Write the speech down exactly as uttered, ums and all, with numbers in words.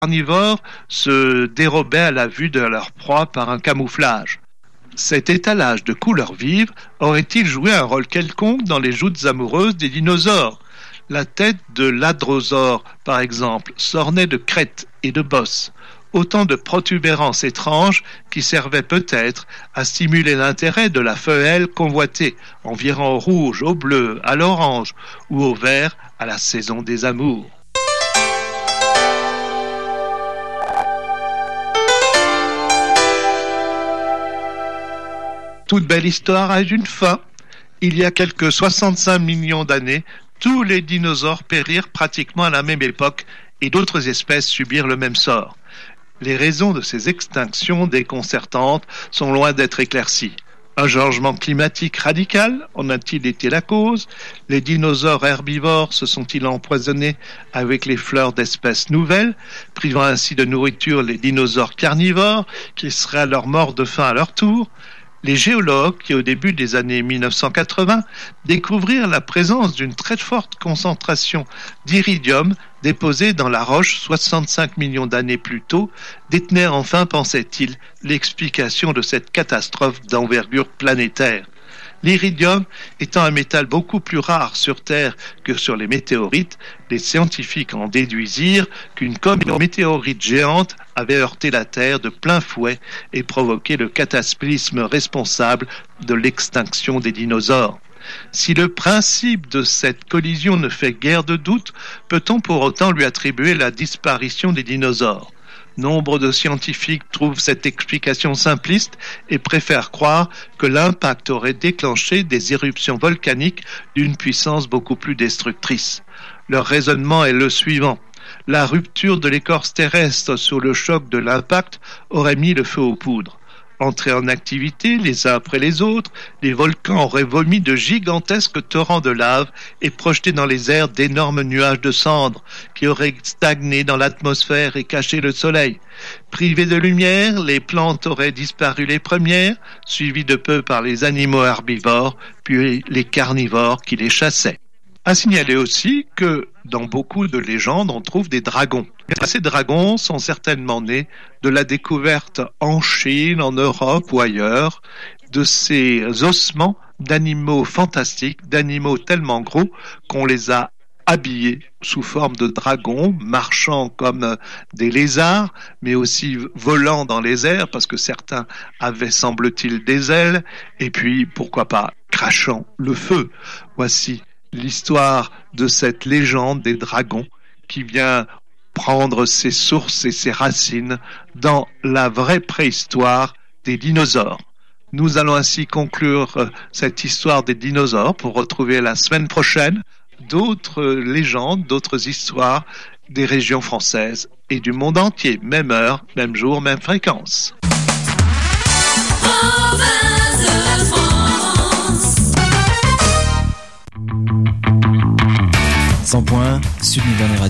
carnivores se dérobaient à la vue de leur proie par un camouflage. Cet étalage de couleurs vives aurait-il joué un rôle quelconque dans les joutes amoureuses des dinosaures ? La tête de l'hadrosaure, par exemple, s'ornait de crêtes et de bosses, autant de protubérances étranges qui servaient peut-être à stimuler l'intérêt de la femelle convoitée, en virant au rouge, au bleu, à l'orange ou au vert à la saison des amours. Toute belle histoire a une fin. Il y a quelques soixante-cinq millions d'années, tous les dinosaures périrent pratiquement à la même époque et d'autres espèces subirent le même sort. Les raisons de ces extinctions déconcertantes sont loin d'être éclaircies. Un changement climatique radical en a-t-il été la cause ? Les dinosaures herbivores se sont-ils empoisonnés avec les fleurs d'espèces nouvelles, privant ainsi de nourriture les dinosaures carnivores qui seraient alors morts de faim à leur tour ? Les géologues, qui au début des années mille neuf cent quatre-vingts découvrirent la présence d'une très forte concentration d'iridium déposé dans la roche soixante-cinq millions d'années plus tôt, détenaient enfin, pensaient-ils, l'explication de cette catastrophe d'envergure planétaire. L'iridium étant un métal beaucoup plus rare sur Terre que sur les météorites, les scientifiques en déduisirent qu'une météorite géante avait heurté la Terre de plein fouet et provoqué le cataclysme responsable de l'extinction des dinosaures. Si le principe de cette collision ne fait guère de doute, peut-on pour autant lui attribuer la disparition des dinosaures ? Nombre de scientifiques trouvent cette explication simpliste et préfèrent croire que l'impact aurait déclenché des éruptions volcaniques d'une puissance beaucoup plus destructrice. Leur raisonnement est le suivant. La rupture de l'écorce terrestre sous le choc de l'impact aurait mis le feu aux poudres. Entrés en activité les uns après les autres, les volcans auraient vomi de gigantesques torrents de lave et projeté dans les airs d'énormes nuages de cendres qui auraient stagné dans l'atmosphère et caché le soleil. Privées de lumière, les plantes auraient disparu les premières, suivies de peu par les animaux herbivores, puis les carnivores qui les chassaient. À signaler aussi que dans beaucoup de légendes, on trouve des dragons. Ces dragons sont certainement nés de la découverte en Chine, en Europe ou ailleurs, de ces ossements d'animaux fantastiques, d'animaux tellement gros qu'on les a habillés sous forme de dragons, marchant comme des lézards, mais aussi volant dans les airs, parce que certains avaient, semble-t-il, des ailes, et puis, pourquoi pas, crachant le feu. Voici l'histoire de cette légende des dragons qui vient prendre ses sources et ses racines dans la vraie préhistoire des dinosaures. Nous allons ainsi conclure cette histoire des dinosaures pour retrouver la semaine prochaine d'autres légendes, d'autres histoires des régions françaises et du monde entier. Même heure, même jour, même fréquence. cent points, Sud Méditerranée Radio.